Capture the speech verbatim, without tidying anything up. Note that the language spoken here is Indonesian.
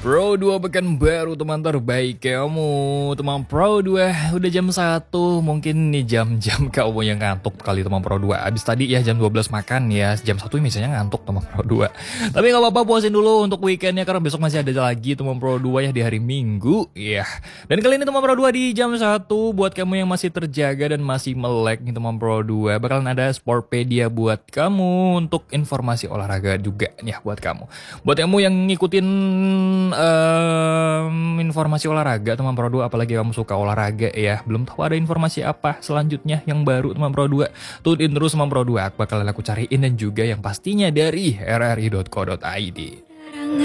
Pro dua pekan baru teman terbaik kamu. Teman Pro dua udah jam satu. Mungkin nih jam-jam kamu yang ngantuk kali teman Pro dua. Abis tadi ya jam dua belas makan ya. Jam satu misalnya ngantuk teman Pro dua. Tapi gak apa-apa, puasin dulu untuk weekendnya. Karena besok masih ada lagi teman Pro dua ya di hari Minggu ya. Dan kali ini teman Pro dua di jam satu. Buat kamu yang masih terjaga dan masih melek nih teman Pro dua. Bakalan ada Sportpedia buat kamu. Untuk informasi olahraga juga nih buat kamu. Buat kamu yang ngikutin Um, informasi olahraga teman Pro dua, apalagi kamu suka olahraga ya, belum tahu ada informasi apa selanjutnya yang baru teman Pro dua, tune in terus teman Pro dua, bakalan aku cariin dan juga yang pastinya dari r r i dot co dot i d.